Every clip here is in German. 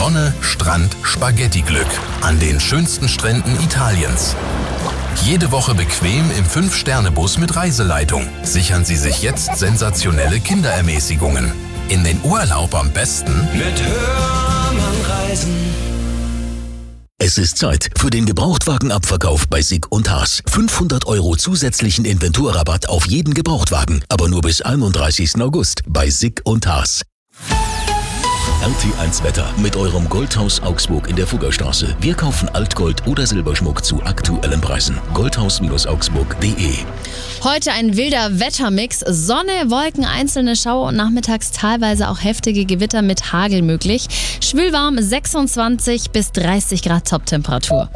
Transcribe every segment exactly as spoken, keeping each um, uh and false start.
Sonne, Strand, Spaghetti-Glück an den schönsten Stränden Italiens. Jede Woche bequem im fünf Sterne Bus mit Reiseleitung. Sichern Sie sich jetzt sensationelle Kinderermäßigungen. In den Urlaub am besten mit Hörmann Reisen. Es ist Zeit für den Gebrauchtwagenabverkauf bei Sick und Haas. fünfhundert Euro zusätzlichen Inventurrabatt auf jeden Gebrauchtwagen, aber nur bis einunddreißigsten August bei Sick und Haas. R T eins Wetter mit eurem Goldhaus Augsburg in der Fuggerstraße. Wir kaufen Altgold oder Silberschmuck zu aktuellen Preisen. goldhaus augsburg punkt de. Heute ein wilder Wettermix. Sonne, Wolken, einzelne Schauer und nachmittags teilweise auch heftige Gewitter mit Hagel möglich. Schwülwarm sechsundzwanzig bis dreißig Grad Toptemperatur.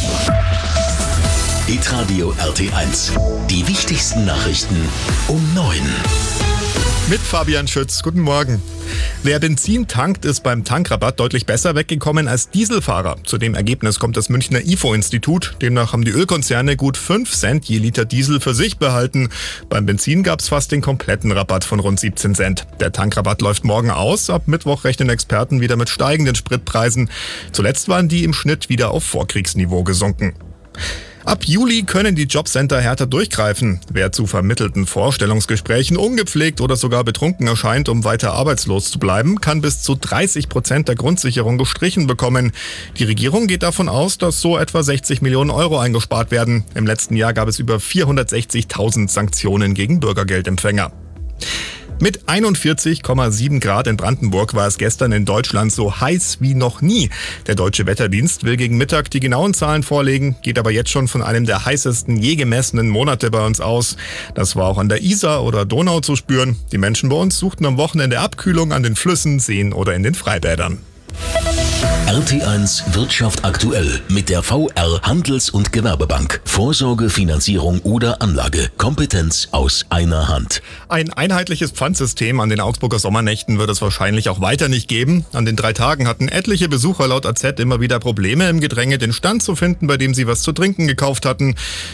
Hitradio R T eins. Die wichtigsten Nachrichten um neun. Mit Fabian Schütz. Guten Morgen. Wer Benzin tankt, ist beim Tankrabatt deutlich besser weggekommen als Dieselfahrer. Zu dem Ergebnis kommt das Münchner I F O-Institut. Demnach haben die Ölkonzerne gut fünf Cent je Liter Diesel für sich behalten. Beim Benzin gab es fast den kompletten Rabatt von rund siebzehn Cent. Der Tankrabatt läuft morgen aus. Ab Mittwoch rechnen Experten wieder mit steigenden Spritpreisen. Zuletzt waren die im Schnitt wieder auf Vorkriegsniveau gesunken. Ab Juli können die Jobcenter härter durchgreifen. Wer zu vermittelten Vorstellungsgesprächen ungepflegt oder sogar betrunken erscheint, um weiter arbeitslos zu bleiben, kann bis zu dreißig Prozent der Grundsicherung gestrichen bekommen. Die Regierung geht davon aus, dass so etwa sechzig Millionen Euro eingespart werden. Im letzten Jahr gab es über vierhundertsechzigtausend Sanktionen gegen Bürgergeldempfänger. Mit einundvierzig Komma sieben Grad in Brandenburg war es gestern in Deutschland so heiß wie noch nie. Der Deutsche Wetterdienst will gegen Mittag die genauen Zahlen vorlegen, geht aber jetzt schon von einem der heißesten je gemessenen Monate bei uns aus. Das war auch an der Isar oder Donau zu spüren. Die Menschen bei uns suchten am Wochenende Abkühlung an den Flüssen, Seen oder in den Freibädern. R T eins Wirtschaft aktuell mit der V R Handels- und Gewerbebank. Vorsorge, Finanzierung oder Anlage. Kompetenz aus einer Hand. Ein einheitliches Pfandsystem an den Augsburger Sommernächten wird es wahrscheinlich auch weiter nicht geben. An den drei Tagen hatten etliche Besucher laut A Z immer wieder Probleme im Gedränge, den Stand zu finden, bei dem sie was zu trinken gekauft hatten.